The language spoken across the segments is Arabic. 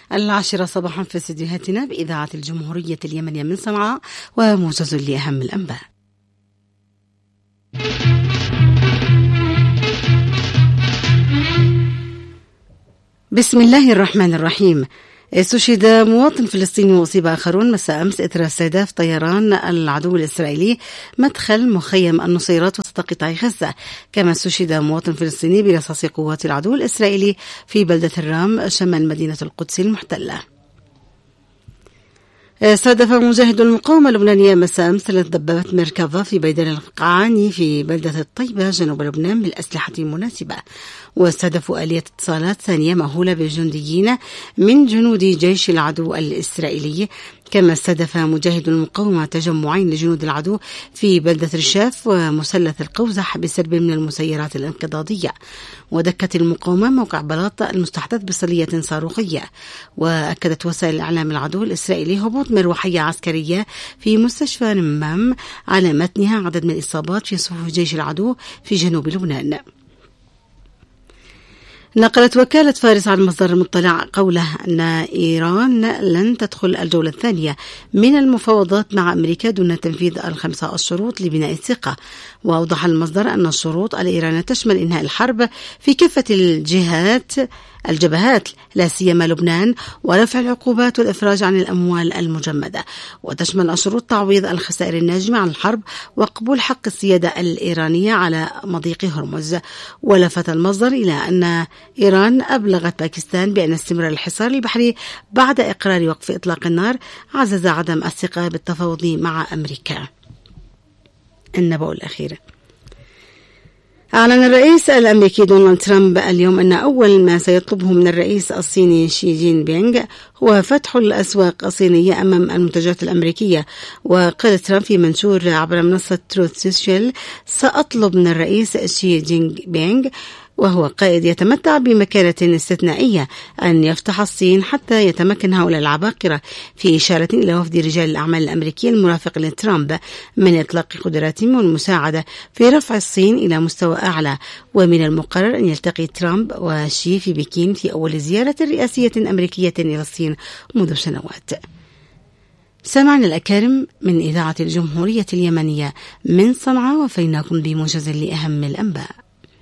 10 صباحا في استديوهاتنا بإذاعة الجمهورية اليمنية من صنعاء، وموجز لأهم الأنباء. بسم الله الرحمن الرحيم. استشهد مواطن فلسطيني وأصيب آخرون مساء أمس إثر استهداف طيران العدو الإسرائيلي مدخل مخيم النصيرات وسط قطاع غزة. كما استشهد مواطن فلسطيني برصاص قوات العدو الإسرائيلي في بلدة الرام شمال مدينة القدس المحتلة. استهدف مجاهد المقاومة اللبنانية مساء أمس 3 دبابات ميركافا في ميدان القعاني في بلدة الطيبة جنوب لبنان بالأسلحة المناسبة. واستهدفوا آلية اتصالات ثانية مأهولة بجنديين من جنود جيش العدو الإسرائيلي. كما استهدف مجاهد المقاومة تجمعين لجنود العدو في بلدة رشاف ومثلث القوزح بسرب من المسيرات الانقضاضية. ودكت المقاومة موقع بلاط المستحدث بصلية صاروخية. وأكدت وسائل الإعلام العدو الإسرائيلي هبوط مروحية عسكرية في مستشفى رمام على متنها عدد من الإصابات في صفوف جيش العدو في جنوب لبنان. نقلت وكالة فارس عن مصدر مطلع قوله أن إيران لن تدخل الجولة الثانية من المفاوضات مع أمريكا دون تنفيذ ال5 الشروط لبناء الثقة. وأوضح المصدر أن الشروط الإيرانية تشمل إنهاء الحرب في كافة الجبهات لا سيما لبنان، ورفع العقوبات والإفراج عن الأموال المجمدة. وتشمل الشروط تعويض الخسائر الناجمة عن الحرب وقبول حق السيادة الإيرانية على مضيق هرمز. ولفت المصدر إلى أن إيران أبلغت باكستان بأن استمرار الحصار البحري بعد إقرار وقف إطلاق النار عزز عدم الثقة بالتفاوض مع أمريكا. النبأ الأخير. أعلن الرئيس الأمريكي دونالد ترامب اليوم أن أول ما سيطلبه من الرئيس الصيني شي جين بينغ هو فتح الأسواق الصينية أمام المنتجات الأمريكية. وقال ترامب في منشور عبر منصة تروث سوشيال: سأطلب من الرئيس شي جين بينغ وهو قائد يتمتع بمكانة استثنائية أن يفتح الصين حتى يتمكن هؤلاء العباقرة، في إشارة إلى وفد رجال الأعمال الأمريكي المرافق لترامب من إطلاق قدراتهم والمساعدة في رفع الصين إلى مستوى أعلى. ومن المقرر أن يلتقي ترامب وشي في بكين في أول زيارة رئاسية أمريكية إلى الصين منذ سنوات. سمعنا الأكارم من إذاعة الجمهورية اليمنية من صنعاء، وفيناكم بموجز لأهم الأنباء.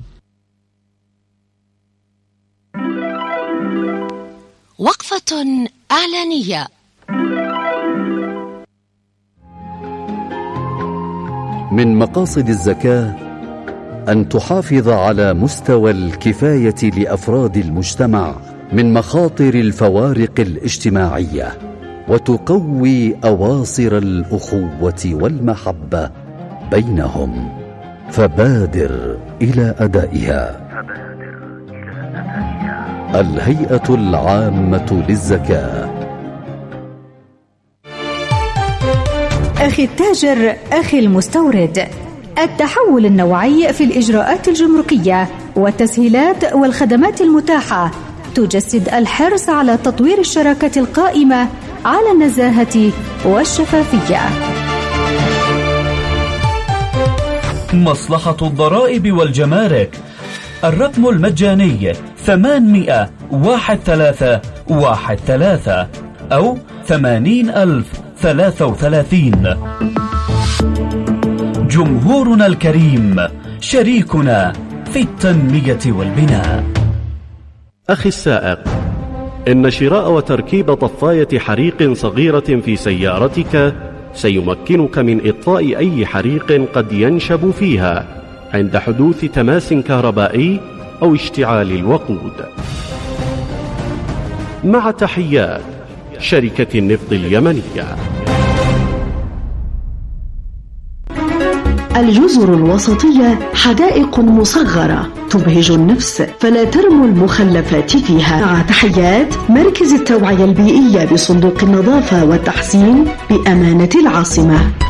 وقفة إعلانية. من مقاصد الزكاة أن تحافظ على مستوى الكفاية لأفراد المجتمع من مخاطر الفوارق الاجتماعية، وتقوي أواصر الأخوة والمحبة بينهم، فبادر إلى أدائها. الهيئة العامة للزكاة. أخي التاجر، أخي المستورد، التحول النوعي في الإجراءات الجمركية والتسهيلات والخدمات المتاحة تجسد الحرص على تطوير الشراكة القائمة على النزاهة والشفافية. مصلحة الضرائب والجمارك، الرقم المجاني 800-1313 أو 80,033. جمهورنا الكريم شريكنا في التنمية والبناء. أخي السائق، إن شراء وتركيب طفاية حريق صغيرة في سيارتك سيمكنك من إطفاء أي حريق قد ينشب فيها عند حدوث تماس كهربائي أو اشتعال الوقود. مع تحيات شركة النفط اليمنية. الجزر الوسطية حدائق مصغرة تبهج النفس، فلا ترموا المخلفات فيها. مع تحيات مركز التوعية البيئية بصندوق النظافة والتحسين بأمانة العاصمة.